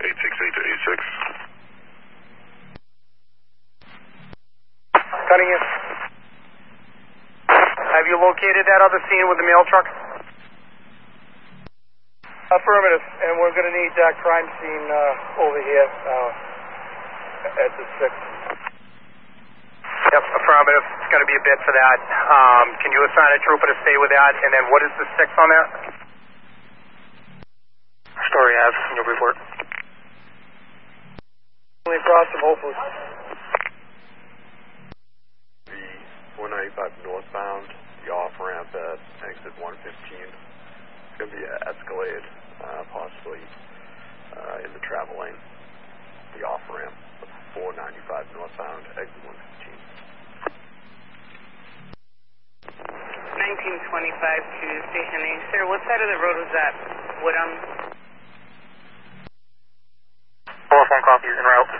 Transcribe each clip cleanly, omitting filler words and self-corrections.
868 to 86. Cutting in. Have you located that other scene with the mail truck? Affirmative, and we're going to need that crime scene over here at the 6th. Yep, affirmative. It's going to be a bit for that. Can you assign a trooper to stay with that? And then what is the 6th on that? Story Ave, you'll report. Across from Hopefully. The 495 northbound, the off-ramp at exit 115. It's going to be an Escalade, possibly in the travel lane. The off-ramp, 495 northbound, exit 115. 1925 to Station A. Sir, what side of the road was that? Woodham? Telephone copies en route.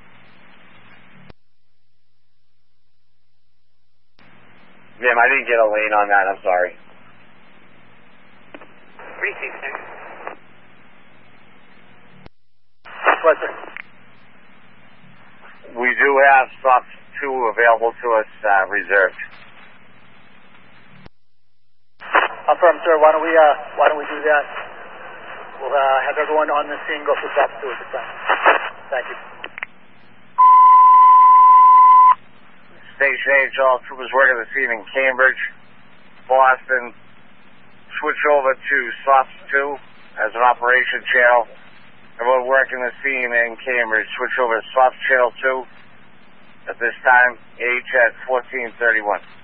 Ma'am, I didn't get a lane on that, I'm sorry. Receive, sir. What, sir? We do have SOP 2 available to us, reserved. Affirm, sir. Why don't we do that? We'll have everyone on the scene go for SOP 2 at the time. Thank you. Station H, all troopers working the scene in Cambridge, Boston. Switch over to SOP 2 as an operation channel. Everyone working the scene in Cambridge, switch over to SOP channel 2. At this time, H at 1431.